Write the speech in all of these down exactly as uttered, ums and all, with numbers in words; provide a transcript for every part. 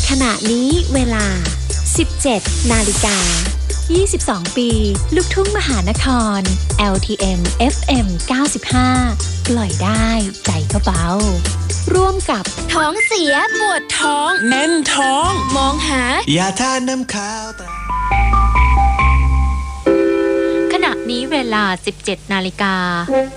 ขณะนี้เวลา สิบเจ็ดนาฬิกายี่สิบสอง ปีลูกทุ่งมหานคร แอล ที เอ็ม เอฟ เอ็ม เก้าสิบห้า ปล่อยได้ใจก็เบาร่วมกับท้องเสียปวดท้องแน่นท้องมองหายาทานน้ำข้าวขณะนี้เวลา สิบเจ็ดนาฬิกา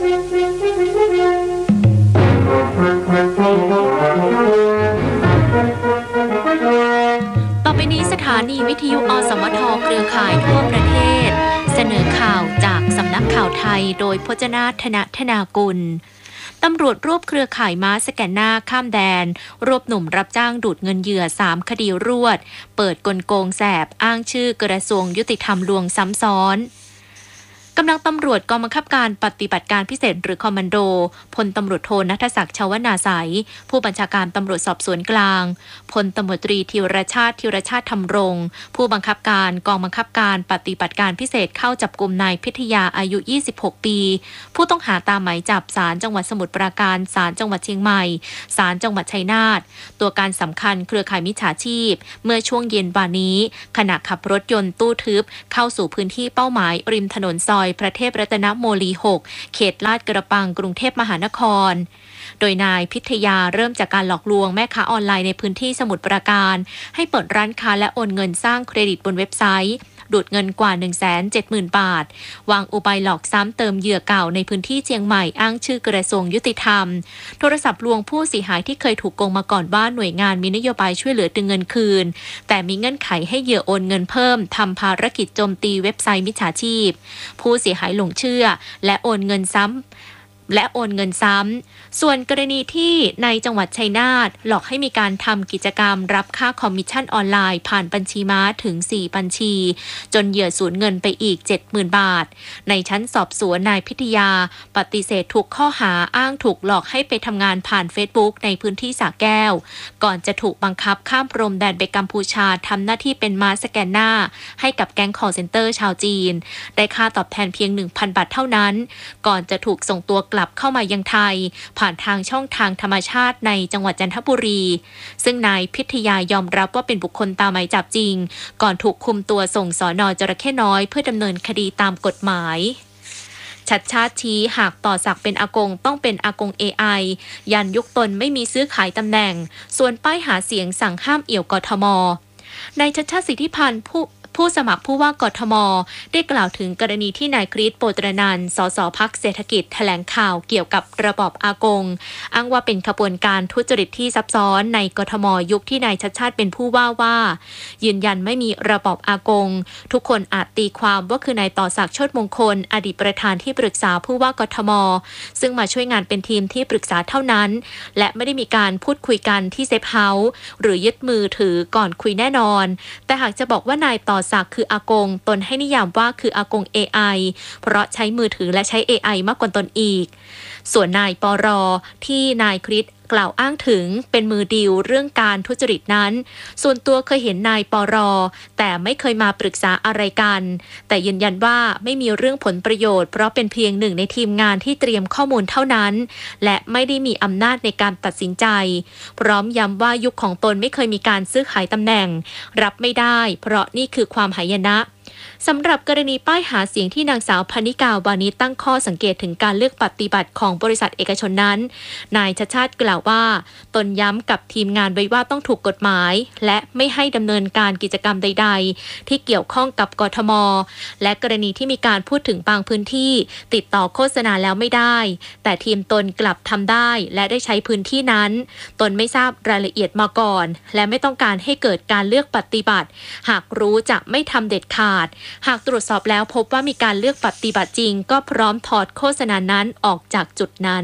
ต่อไปนี้สถานีวิทยุอสมทเครือข่ายทั่วประเทศเสนอข่าวจากสำนักข่าวไทยโดยพจนาถนธนากุลตำรวจรวบเครือข่ายม้าสแกนหน้าข้ามแดนรวบหนุ่มรับจ้างดูดเงินเหยื่อสามคดีรวดเปิดกลโกงแสบอ้างชื่อกระทรวงยุติธรรมลวงซ้ำซ้อนกำลังตำรวจกองบังคับการปฏิบัติการพิเศษหรือคอมมานโดพลตำรวจโทณัฐศักดิ์ชวนาไสยผู้บัญชาการตำรวจสอบสวนกลางพลตำรวจตรีธีรชาติธีรชาติธรรมรงค์ผู้บังคับการกองบังคับการปฏิบัติการพิเศษเข้าจับกุมนายพิทยาอายุยี่สิบหกปีผู้ต้องหาตามหมายจับศาลจังหวัดสมุทรปราการศาลจังหวัดเชียงใหม่ศาลจังหวัดชัยนาทตัวการสำคัญเครือข่ายมิจฉาชีพเมื่อช่วงเย็นวันนี้ขณะขับรถยนต์ตู้ทึบเข้าสู่พื้นที่เป้าหมายริมถนนซอยพระเทพรัตนโมลีหกเขตลาดกระบังกรุงเทพมหานครโดยนายพิทยาเริ่มจากการหลอกลวงแม่ค้าออนไลน์ในพื้นที่สมุทรปราการให้เปิดร้านค้าและโอนเงินสร้างเครดิตบนเว็บไซต์ดูดเงินกว่า หนึ่งแสนเจ็ดหมื่น บาทวางอุบายหลอกซ้ำเติมเหยื่อเก่าในพื้นที่เชียงใหม่อ้างชื่อกระทรวงยุติธรรมโทรศัพท์ลวงผู้เสียหายที่เคยถูกโกงมาก่อนว่าหน่วยงานมีนโยบายช่วยเหลือดึงเงินคืนแต่มีเงื่อนไขให้เหยื่อโอนเงินเพิ่มทำภารกิจโจมตีเว็บไซต์มิจฉาชีพผู้เสียหายหลงเชื่อและโอนเงินซ้ำและโอนเงินซ้ำส่วนกรณีที่ในจังหวัดชัยนาทหลอกให้มีการทำกิจกรรมรับค่าคอมมิชชั่นออนไลน์ผ่านบัญชีม้าถึงสี่บัญชีจนเหยื่อสูญเงินไปอีก เจ็ดหมื่น บาทในชั้นสอบสวนนายพิทยาปฏิเสธทุกข้อหาอ้างถูกหลอกให้ไปทำงานผ่าน Facebook ในพื้นที่สระแก้วก่อนจะถูกบังคับข้ามพรมแดนไปกัมพูชาทำหน้าที่เป็นม้าสแกนหน้าให้กับแก๊งคอลเซ็นเตอร์ชาวจีนได้ค่าตอบแทนเพียง หนึ่งพัน บาทเท่านั้นก่อนจะถูกส่งตัวกลับเข้ามายังไทยผ่านทางช่องทางธรรมชาติในจังหวัดจันทบุรีซึ่งนายพิทยายอมรับว่าเป็นบุคคลตามหมายจับจริงก่อนถูกคุมตัวส่งสน.จระเข้น้อยเพื่อดำเนินคดีตามกฎหมายชัดชาติชี้หากต่อศักดิ์เป็นอากงต้องเป็นอากง เอ ไอ ยันยุคตนไม่มีซื้อขายตำแหน่งส่วนป้ายหาเสียงสั่งห้ามเอี่ยวกทมนายชัดชาติสิทธิพันธ์ผู้ผู้สมัครผู้ว่ากทมได้กล่าวถึงกรณีที่นายคริส โปตรนันท์สสพรรคเศรษฐกิจแถลงข่าวเกี่ยวกับระบอบอากงอ้างว่าเป็นขบวนการทุจริตที่ซับซ้อนในกทมยุคที่นายชัดชาติเป็นผู้ว่าว่ายืนยันไม่มีระบอบอากงทุกคนอาจตีความว่าคือนายต่อศักดิ์โชติมงคลอดีตประธานที่ปรึกษาผู้ว่ากทมซึ่งมาช่วยงานเป็นทีมที่ปรึกษาเท่านั้นและไม่ได้มีการพูดคุยกันที่เซฟเฮาส์หรือยึดมือถือก่อนคุยแน่นอนแต่หากจะบอกว่านายต่อศักดิ์คืออากงตนให้นิยามว่าคืออากง เอ ไอ เพราะใช้มือถือและใช้ เอ ไอ มากกว่าตนอีกส่วนนายปรที่นายคริสกล่าวอ้างถึงเป็นมือดีลเรื่องการทุจริตนั้นส่วนตัวเคยเห็นนายปรแต่ไม่เคยมาปรึกษาอะไรกันแต่ยืนยันว่าไม่มีเรื่องผลประโยชน์เพราะเป็นเพียงหนึ่งในทีมงานที่เตรียมข้อมูลเท่านั้นและไม่ได้มีอำนาจในการตัดสินใจพร้อมย้ำว่ายุคของตนไม่เคยมีการซื้อขายตำแหน่งรับไม่ได้เพราะนี่คือความหายนะสำหรับกรณีป้ายหาเสียงที่นางสาวพนิกาวานิชตั้งข้อสังเกตถึงการเลือกปฏิบัติของบริษัทเอกชนนั้นนายชัชชาติกล่าวว่าตนย้ำกับทีมงานไว้ว่าต้องถูกกฎหมายและไม่ให้ดำเนินการกิจกรรมใดๆที่เกี่ยวข้องกับกทมและกรณีที่มีการพูดถึงบางพื้นที่ติดต่อโฆษณาแล้วไม่ได้แต่ทีมตนกลับทำได้และได้ใช้พื้นที่นั้นตนไม่ทราบรายละเอียดมาก่อนและไม่ต้องการให้เกิดการเลือกปฏิบัติหากรู้จะไม่ทำเด็ดขาดหากตรวจสอบแล้วพบว่ามีการเลือกปฏิบัติจริงก็พร้อมถอดโฆษณานั้นออกจากจุดนั้น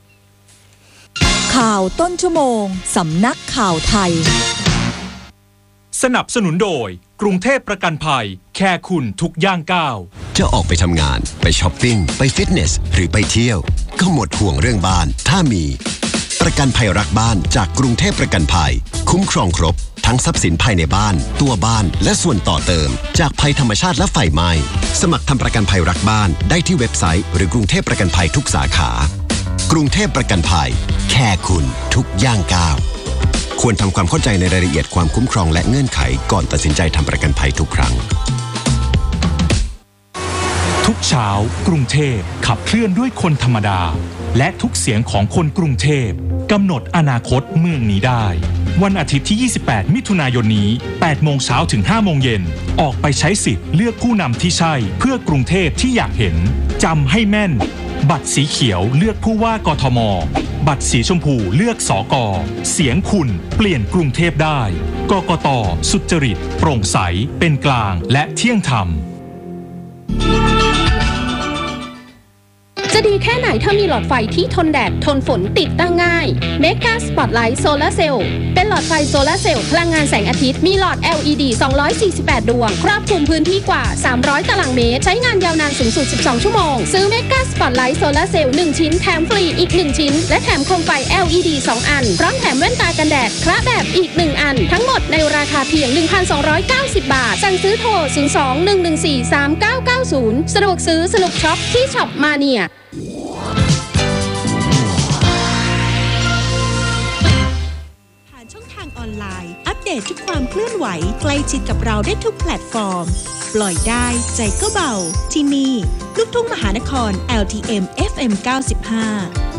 ข่าวต้นชั่วโมงสำนักข่าวไทยสนับสนุนโดยกรุงเทพประกันภัยแค่คุณทุกย่างก้าวจะออกไปทำงานไปช้อปปิ้งไปฟิตเนสหรือไปเที่ยวก็หมดห่วงเรื่องบ้านถ้ามีประกันภัยรักบ้านจากกรุงเทพประกันภัยคุ้มครองครบทั้งทรัพย์สินภายในบ้านตัวบ้านและส่วนต่อเติมจากภัยธรรมชาติและไฟไหม้สมัครทำประกันภัยรักบ้านได้ที่เว็บไซต์หรือกรุงเทพประกันภัยทุกสาขากรุงเทพประกันภัยแค่คุณทุกย่างก้าวควรทำความเข้าใจในรายละเอียดความคุ้มครองและเงื่อนไขก่อนตัดสินใจทำประกันภัยทุกครั้งทุกเช้ากรุงเทพขับเคลื่อนด้วยคนธรรมดาและทุกเสียงของคนกรุงเทพกำหนดอนาคตเมืองนี้ได้วันอาทิตย์ที่ยี่สิบแปดมิถุนายนนี้แปดโมงเช้าถึงห้าโมงเย็นออกไปใช้สิทธิ์เลือกผู้นำที่ใช่เพื่อกรุงเทพที่อยากเห็นจำให้แม่นบัตรสีเขียวเลือกผู้ว่ากทมบัตรสีชมพูเลือกสกเสียงคุณเปลี่ยนกรุงเทพได้กกต.สุจริตโปร่งใสเป็นกลางและเที่ยงธรรมจะดีแค่ไหนถ้ามีหลอดไฟที่ทนแดดทนฝนติดตั้งง่าย Mega Spotlight Solar Cell เป็นหลอดไฟโซลาร์เซลล์พลังงานแสงอาทิตย์มีหลอด แอล อี ดี สองร้อยสี่สิบแปด ดวงครอบคลุมพื้นที่กว่าสามร้อยตารางเมตรใช้งานยาวนานสูงสุดสิบสองชั่วโมงซื้อ Mega Spotlight Solar Cell หนึ่งชิ้นแถมฟรีอีกหนึ่งชิ้นและแถมโคมไฟ แอล อี ดี สองอันพร้อมแถมแว่นตากันแดดคละแบบอีกหนึ่งอันทั้งหมดในราคาเพียง หนึ่งพันสองร้อยเก้าสิบ บาทสั่งซื้อโทรศูนย์ สอง หนึ่ง หนึ่ง สี่ สาม เก้า เก้า ศูนย์สะดวกซื้อสนุกช็อปที่ช็อปมาเนียช่องทางออนไลน์อัปเดตทุกความเคลื่อนไหวใกล้ชิดกับเราได้ทุกแพลตฟอร์มปล่อยได้ใจก็เบาที่นี่ลูกทุ่งมหานคร แอล ที เอ็ม เอฟ เอ็ม เก้าสิบห้า